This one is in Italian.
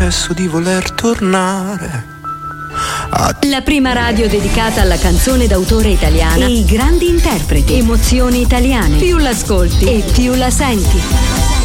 l'eccesso di voler tornare. La prima radio dedicata alla canzone d'autore italiana e i grandi interpreti. Emozioni italiane. Più l'ascolti e più la senti.